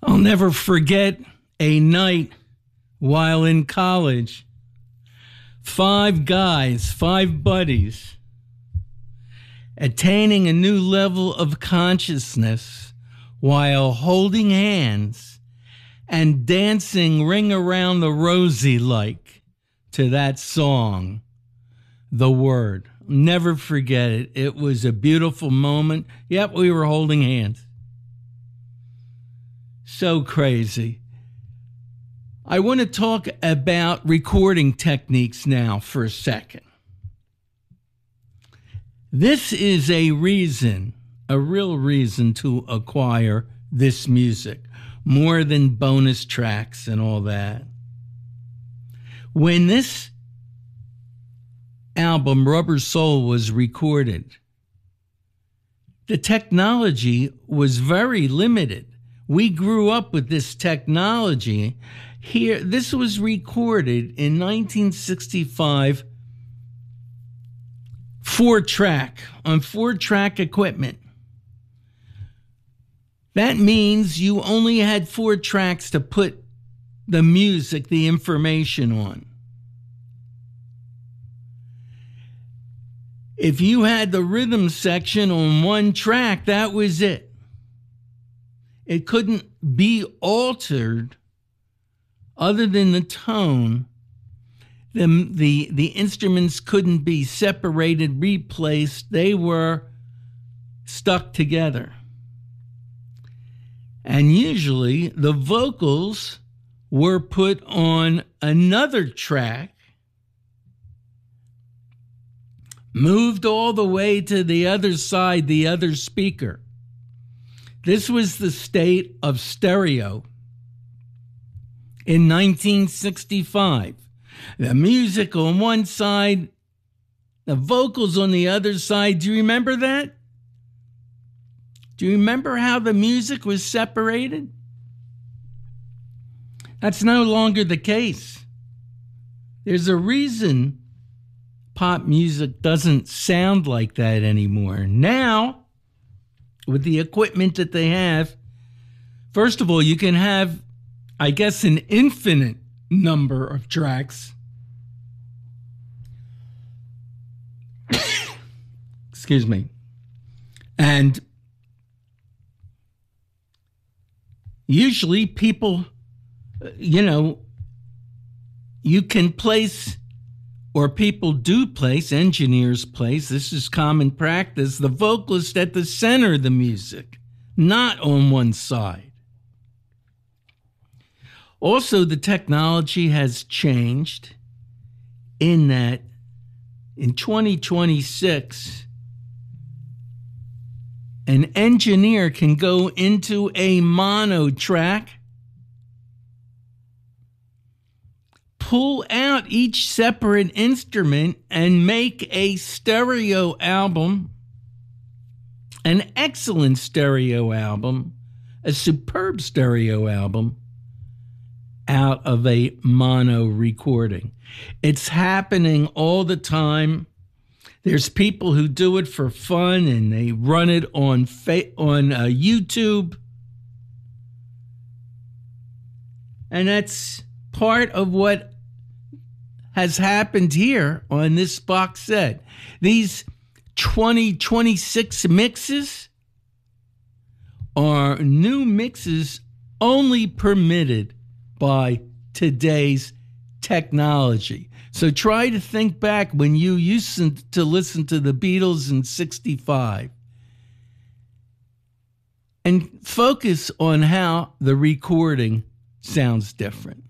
I'll never forget a night while in college. 5 guys, 5 buddies, attaining a new level of consciousness while holding hands and dancing Ring Around the Rosie like to that song, The Word. Never forget it. It was a beautiful moment. Yep, we were holding hands. So crazy. I want to talk about recording techniques now for a second. This is a reason, a real reason to acquire this music, more than bonus tracks and all that. When this album, Rubber Soul, was recorded, the technology was very limited. We grew up with this technology. Here, this was recorded in 1965, 4-track, on 4-track equipment. That means you only had 4 tracks to put the music, the information on. If you had the rhythm section on 1 track, that was it. It couldn't be altered other than the tone. The instruments couldn't be separated, replaced. They were stuck together. And usually the vocals were put on another track, moved all the way to the other side, the other speaker. This was the state of stereo in 1965. The music on one side, the vocals on the other side. Do you remember that? Do you remember how the music was separated? That's no longer the case. There's a reason pop music doesn't sound like that anymore. Now, with the equipment that they have, first of all, you can have, I guess, an infinite number of tracks. Excuse me. And usually people, you can place, or people do place, engineers place, this is common practice, the vocalist at the center of the music, not on one side. Also, the technology has changed in that in 2026, an engineer can go into a mono track, pull out each separate instrument, and make a stereo album, an excellent stereo album, a superb stereo album, out of a mono recording. It's happening all the time. There's people who do it for fun and they run it on YouTube. And that's part of what has happened here on this box set. These 2026 mixes are new mixes only permitted by today's technology. So try to think back when you used to listen to the Beatles in 65 and focus on how the recording sounds different.